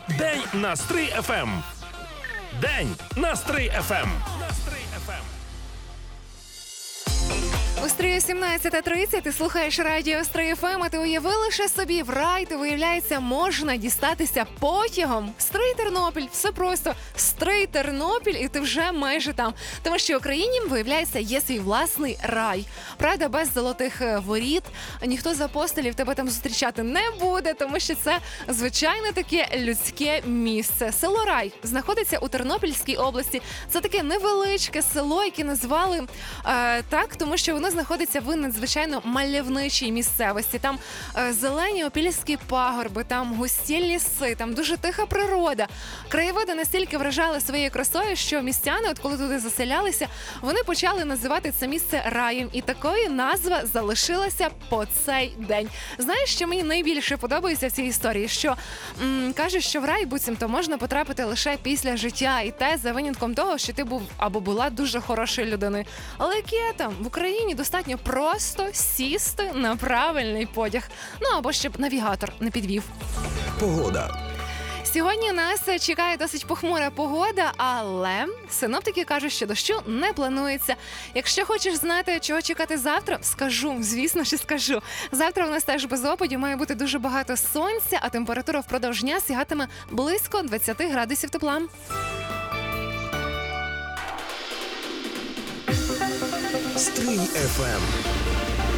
День на Стрий ФМ. День на Стрий ФМ. У Стрию 17:30 ти слухаєш радіо Стрий ФМ, а ти уяви лише собі, в рай, то, виявляється, можна дістатися потягом. Стрий-Тернопіль, все просто. Стрий-Тернопіль, і ти вже майже там. Тому що в Україні, виявляється, є свій власний рай. Правда, без золотих воріт, ніхто з апостолів тебе там зустрічати не буде, тому що це звичайне таке людське місце. Село Рай знаходиться у Тернопільській області. Це таке невеличке село, яке назвали так, тому що воно знаходиться в надзвичайно мальовничій місцевості. Там зелені опільські пагорби, там густі ліси, там дуже тиха природа. Краєвиди настільки вражали своєю красою, що містяни, от коли туди заселялися, вони почали називати це місце раєм. І такою назва залишилася по цей день. Знаєш, що мені найбільше подобається в цій історії? Що кажуть, що в рай буцімто можна потрапити лише після життя. І те за винятком того, що ти був або була дуже хорошою людиною. Але яке там? В Україні достатньо просто сісти на правильний потяг. Ну, або щоб навігатор не підвів. Погода. Сьогодні нас чекає досить похмура погода, але синоптики кажуть, що дощу не планується. Якщо хочеш знати, чого чекати завтра, скажу, звісно, що скажу. Завтра у нас теж без опадів, має бути дуже багато сонця, а температура впродовж дня сягатиме близько 20 градусів тепла. Стрий ФМ.